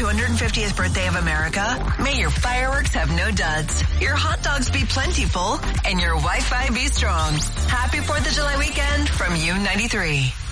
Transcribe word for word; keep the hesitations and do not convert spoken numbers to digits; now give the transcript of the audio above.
two hundred fiftieth birthday of America, may your fireworks have no duds, your hot dogs be plentiful, and your Wi-Fi be strong. Happy fourth of July weekend from U ninety-three.